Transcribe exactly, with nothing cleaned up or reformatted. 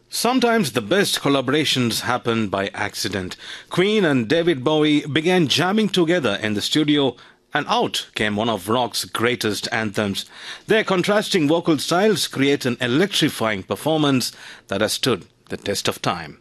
Sometimes the best collaborations happen by accident. Queen and David Bowie began jamming together in the studio, and out came one of rock's greatest anthems. Their contrasting vocal styles create an electrifying performance that has stood the test of time.